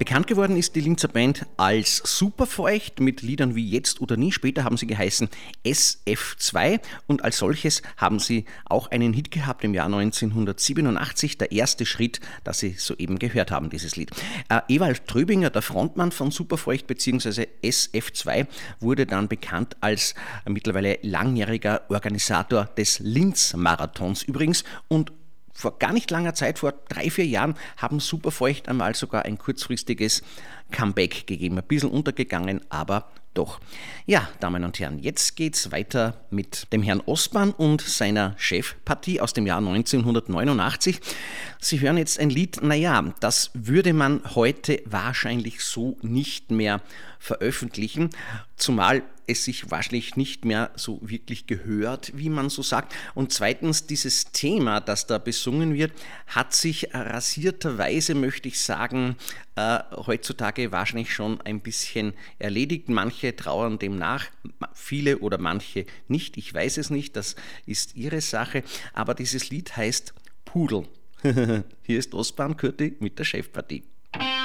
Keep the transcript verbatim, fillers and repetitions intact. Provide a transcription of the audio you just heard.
Bekannt geworden ist die Linzer Band als Superfeucht mit Liedern wie Jetzt oder Nie. Später haben sie geheißen S F zwei und als solches haben sie auch einen Hit gehabt im Jahr neunzehnhundertsiebenundachtzig. Der erste Schritt, das Sie soeben gehört haben, dieses Lied. Äh, Ewald Tröbinger, der Frontmann von Superfeucht bzw. S F zwei, wurde dann bekannt als äh, mittlerweile langjähriger Organisator des Linz-Marathons übrigens und vor gar nicht langer Zeit, vor drei, vier Jahren, haben Superfeucht einmal sogar ein kurzfristiges Comeback gegeben. Ein bisschen untergegangen, aber doch. Ja, Damen und Herren, jetzt geht's weiter mit dem Herrn Ostmann und seiner Chefpartie aus dem Jahr neunzehnhundertneunundachtzig. Sie hören jetzt ein Lied, naja, das würde man heute wahrscheinlich so nicht mehr veröffentlichen, zumal es sich wahrscheinlich nicht mehr so wirklich gehört, wie man so sagt. Und zweitens, dieses Thema, das da besungen wird, hat sich rasierterweise, möchte ich sagen, äh, heutzutage wahrscheinlich schon ein bisschen erledigt. Manche trauern dem nach, viele oder manche nicht. Ich weiß es nicht, das ist ihre Sache. Aber dieses Lied heißt Pudel. Hier ist Ostbahn Kürti mit der Chefpartie.